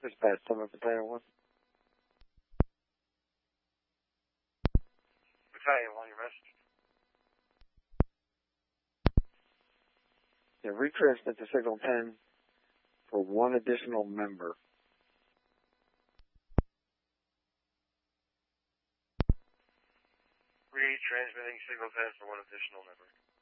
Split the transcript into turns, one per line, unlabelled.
Dispatch 7 Battalion 1.
Battalion 1, your message.
Yeah, retransmit to Signal 10 for one additional member.
Retransmitting Signal 10 for one additional member.